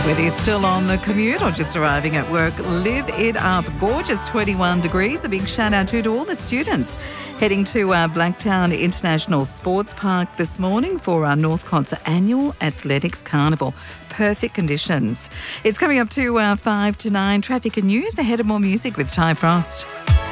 Whether you're still on the commute or just arriving at work, live it up. Gorgeous 21 degrees. A big shout out to all the students heading to Blacktown International Sports Park this morning for our Northcott's annual Athletics Carnival. Perfect conditions. It's coming up to 5 to 9. Traffic and news ahead of more music with Ty Frost.